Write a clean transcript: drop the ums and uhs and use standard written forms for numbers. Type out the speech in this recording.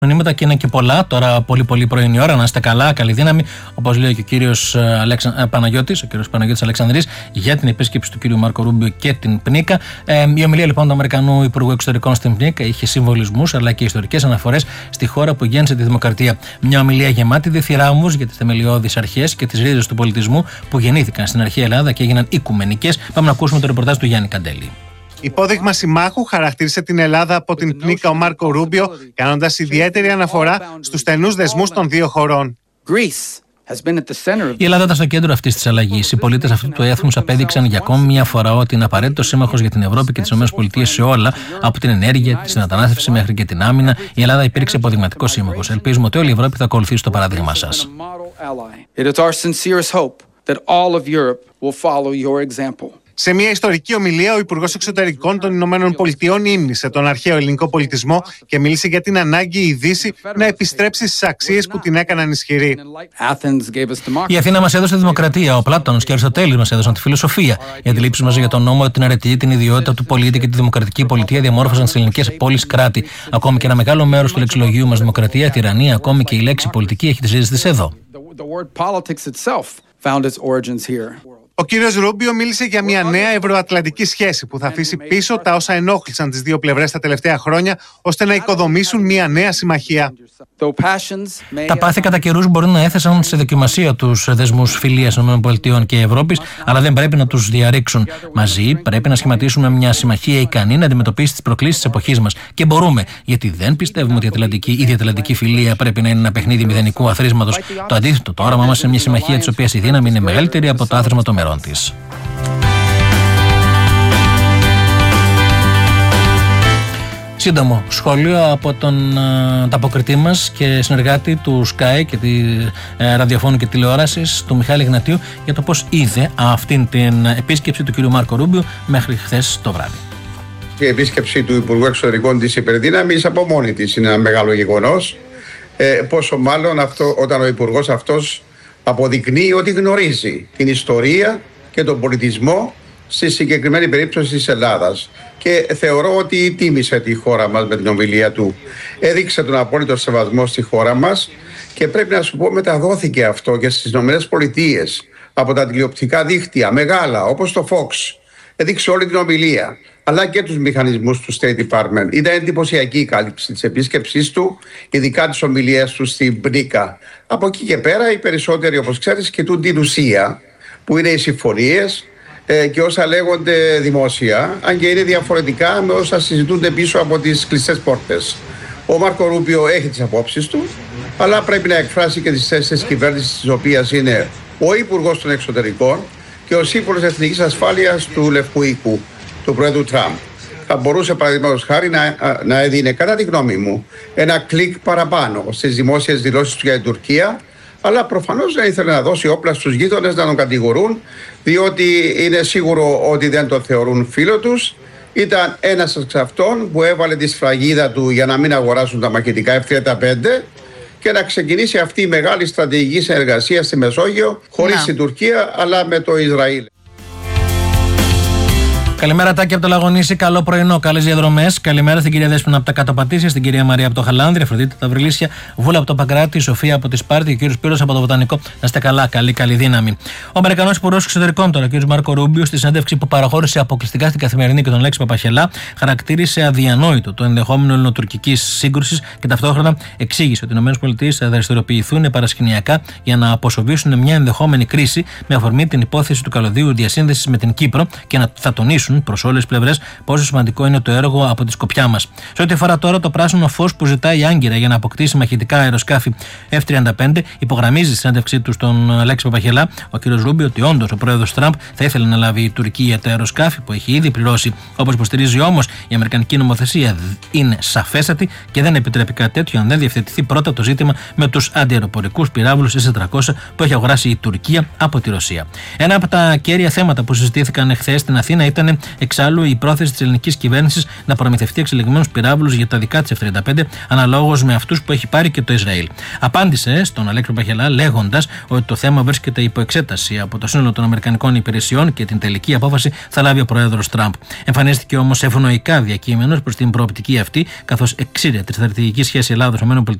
Μηνύματα και είναι και πολλά. Τώρα πολύ πρωινή ώρα. Να είστε καλά, καλή δύναμη. Όπως λέει και ο κύριος Παναγιώτης, Αλεξανδρής, για την επίσκεψη του κύριου Μάρκο Ρούμπιο και την ΠΝΙΚΑ. Η ομιλία λοιπόν του Αμερικανού Υπουργού Εξωτερικών στην ΠΝΙΚΑ είχε συμβολισμούς αλλά και ιστορικές αναφορές στη χώρα που γέννησε τη δημοκρατία. Μια ομιλία γεμάτη διθυράμβους για τις θεμελιώδεις αρχές και τις ρίζες του πολιτισμού που γεννήθηκαν στην αρχαία Ελλάδα και έγιναν οικουμενικές. Πάμε να ακούσουμε το ρεπορτάζ του Γιάννη Καντέλη. Υπόδειγμα συμμάχου χαρακτήρίσε την Ελλάδα από την ΠΝΙΚΑ ο Μάρκο Ρούμπιο, κάνοντας ιδιαίτερη αναφορά στους στενούς δεσμούς των δύο χωρών. Η Ελλάδα ήταν στο κέντρο αυτής της αλλαγής. Οι πολίτες αυτού του έθνους απέδειξαν για ακόμη μια φορά ότι είναι απαραίτητος σύμμαχος για την Ευρώπη και τις ΗΠΑ σε όλα, από την ενέργεια, τη συνατανάστευση μέχρι και την άμυνα. Η Ελλάδα υπήρξε υποδειγματικός σύμμαχος. Ελπίζουμε ότι όλη η Ευρώπη θα ακολουθήσει το παράδειγμά σας. Σε μια ιστορική ομιλία, ο Υπουργός Εξωτερικών των Ηνωμένων Πολιτειών ύμνησε τον αρχαίο ελληνικό πολιτισμό και μίλησε για την ανάγκη η Δύση να επιστρέψει στις αξίες που την έκαναν ισχυρή. Η Αθήνα μας έδωσε τη δημοκρατία. Ο Πλάτωνος και ο Αριστοτέλης μας έδωσαν τη φιλοσοφία. Οι αντιλήψεις μας για τον νόμο, την αρετή, την ιδιότητα του πολίτη και τη δημοκρατική πολιτεία διαμόρφωσαν τις ελληνικές πόλεις κράτη. Ακόμη και ένα μεγάλο μέρος του λεξιλογίου μας δημοκρατία, τυραννία, ακόμη και η λέξη πολιτική έχει τις ρίζες της εδώ. Ο κύριος Ρούμπιο μίλησε για μια νέα ευρωατλαντική σχέση που θα αφήσει πίσω τα όσα ενόχλησαν τις δύο πλευρές τα τελευταία χρόνια, ώστε να οικοδομήσουν μια νέα συμμαχία. Τα πάθη κατά καιρούς μπορεί να έθεσαν σε δοκιμασία τους δεσμούς φιλίας ΗΠΑ και Ευρώπης, αλλά δεν πρέπει να τους διαρρήξουν. Μαζί πρέπει να σχηματίσουμε μια συμμαχία ικανή να αντιμετωπίσει τις προκλήσεις της εποχής μας. Και μπορούμε, γιατί δεν πιστεύουμε ότι η διατλαντική φιλία πρέπει να είναι ένα παιχνίδι μηδενικού αθροίσματος. Το αντίθετο, το όραμά μας είναι μια συμμαχία της οποίας η δύναμη είναι μεγαλύτερη από το άθροισμα των μερών της. Σύντομο σχόλιο από τον ανταποκριτή μας και συνεργάτη του Sky και τη ραδιοφώνου και τηλεόρασης, του Μιχάλη Γνατίου, για το πώς είδε αυτήν την επίσκεψη του κ. Μάρκο Ρούμπιο μέχρι χθες το βράδυ. Η επίσκεψη του Υπουργού Εξωτερικών της Υπερδύναμης από μόνη της είναι ένα μεγάλο γεγονός. Πόσο μάλλον όταν ο Υπουργός αυτός αποδεικνύει ότι γνωρίζει την ιστορία και τον πολιτισμό στη συγκεκριμένη περίπτωση της Ελλάδας. Και θεωρώ ότι τίμησε τη χώρα μας με την ομιλία του. Έδειξε τον απόλυτο σεβασμό στη χώρα μας και πρέπει να σου πω μεταδόθηκε αυτό και στις ΗΠΑ από τα τηλεοπτικά δίκτυα μεγάλα όπως το Fox. Έδειξε όλη την ομιλία αλλά και τους μηχανισμούς του State Department. Ήταν εντυπωσιακή η κάλυψη της επίσκεψής του, ειδικά τις ομιλίες του στην ΠΝΙΚΑ. Από εκεί και πέρα οι περισσότεροι, όπως ξέρεις, κοιτούν την ουσία που είναι οι συμφωνίες και όσα λέγονται δημόσια, αν και είναι διαφορετικά με όσα συζητούνται πίσω από τις κλειστές πόρτες. Ο Μάρκο Ρούμπιο έχει τις απόψεις του, αλλά πρέπει να εκφράσει και τις θέσεις της κυβέρνησης, της οποίας είναι ο Υπουργός των Εξωτερικών και ο Σύμβουλος Εθνικής Ασφάλειας του Λευκού Οίκου, του Πρόεδρου Τραμπ. Θα μπορούσε, παραδείγματος χάρη, να έδινε, κατά τη γνώμη μου, ένα κλικ παραπάνω στις δημόσιες δηλώσεις του για την Τουρκία. Αλλά προφανώς δεν ήθελε να δώσει όπλα στους γείτονες να τον κατηγορούν, διότι είναι σίγουρο ότι δεν τον θεωρούν φίλο τους. Ήταν ένας εξ αυτών που έβαλε τη σφραγίδα του για να μην αγοράσουν τα μαχητικά F-35 και να ξεκινήσει αυτή η μεγάλη στρατηγική συνεργασία στη Μεσόγειο, χωρίς την Τουρκία αλλά με το Ισραήλ. Καλημέρα, Τάκη από το Λαγονίσι. Καλό πρωινό, καλές διαδρομές. Καλημέρα στην κυρία Δέσποινα από τα Κάτω Πατήσια, στην κυρία Μαρία από το Χαλάνδρη, Αφροδίτη τα Βρυλίσια, Βούλα από το Παγκράτη, Σοφία από τη Σπάρτη και ο κύριος Πύρος από το Βοτανικό. Να είστε καλά, καλή δύναμη. Ο Αμερικανός Υπουργός Εξωτερικών τώρα, ο κύριος Μάρκο Ρούμπιο, στη συνέντευξη που παραχώρησε αποκλειστικά στην Καθημερινή και τον Λέξη Παπαχελά, χαρακτήρισε αδιανόητο το ενδεχόμενο ελληνοτουρκικής σύγκρουσης και ταυτόχρονα εξήγησε ότι οι ΗΠΑ θα δραστηριοποιηθούν παρασκηνιακά για να αποσοβήσουν μια ενδεχόμενη κρίση με αφορμή την υπόθεση του καλωδίου διασύνδεσης με την Κύπρο και να θα τονίσουν προς όλες τις πλευρές πόσο σημαντικό είναι το έργο από τη σκοπιά μας. Σε ό,τι αφορά τώρα το πράσινο φως που ζητάει η Άγκυρα για να αποκτήσει μαχητικά αεροσκάφη F-35, υπογραμμίζει στη συνέντευξή του στον Λέξη Παπαχελά ο κ. Ρούμπιο ότι όντως ο πρόεδρος Τραμπ θα ήθελε να λάβει η Τουρκία τα αεροσκάφη που έχει ήδη πληρώσει. Όπως υποστηρίζει όμως, η αμερικανική νομοθεσία είναι σαφέστατη και δεν επιτρέπει κάτι τέτοιο αν δεν διευθετηθεί πρώτα το ζήτημα με τους αντιαεροπορικούς πυράβλους S-400 που έχει αγοράσει η Τουρκία από τη Ρωσία. Ένα από τα κέρια θέματα που συζητήθηκαν εχθές στην Αθήνα ήταν εξάλλου η πρόθεση της ελληνικής κυβέρνησης να προμηθευτεί εξελιγμένους πυράβλους για τα δικά της F-35, αναλόγως με αυτούς που έχει πάρει και το Ισραήλ. Απάντησε στον Αλέξη Παπαχελά λέγοντας ότι το θέμα βρίσκεται υπό εξέταση από το σύνολο των Αμερικανικών υπηρεσιών και την τελική απόφαση θα λάβει ο πρόεδρος Τραμπ. Εμφανίστηκε όμως ευνοϊκά διακείμενος προς την προοπτική αυτή, καθώς εξήρε τη στρατηγική σχέση Ελλάδος-ΗΠΑ